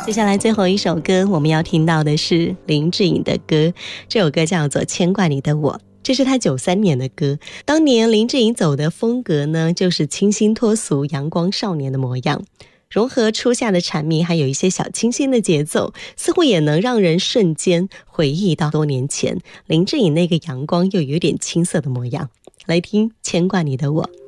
接下来最后一首歌我们要听到的是林志颖的歌，这首歌叫做《牵挂你的我》，这是他93年的歌。当年林志颖走的风格呢，就是清新脱俗、阳光少年的模样，融合初夏的蝉鸣，还有一些小清新的节奏，似乎也能让人瞬间回忆到多年前林志颖那个阳光又有点青涩的模样。来听《牵挂你的我》。